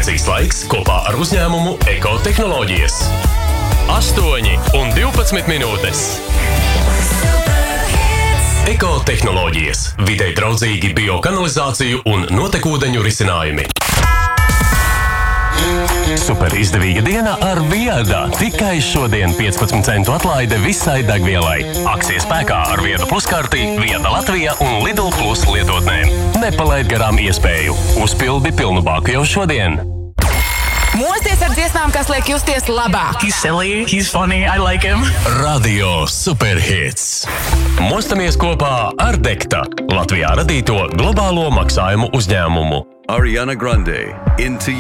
Precīzs laiks kopā ar uzņēmumu Ekotehnoloģijas. 8:12 minūtes. Ekotehnoloģijas. Videi draudzīgi biokanalizāciju un notekūdeņu risinājumi. Super izdevīga diena ar Viada. Tikai šodien 15 centu atlaide visai degvielai. Akcija spēkā ar Viada pluskarti, Viada Latvija un Lidl Plus lietotnēm. Nepalaid garām iespēju. Uzpildi pilnu bāku jau šodien. Mosties ar dziesmām, kas liek justies labāk. He's silly, he's funny, I like him. Radio Superhits. Mostamies kopā ar Dekta, Latvijā radīto globālo maksājumu uzņēmumu. Ariana Grande, Into